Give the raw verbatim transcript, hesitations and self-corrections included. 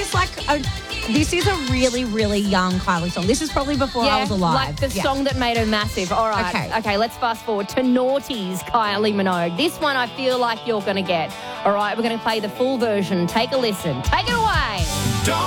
is like a, this is a really, really young Kylie song. This is probably before yeah, I was alive. like the yeah. song that made her massive. All right. Okay. Okay, let's fast forward to Naughty's Kylie Minogue. This one I feel like you're going to get. All right, we're going to play the full version. Take a listen. Take it away.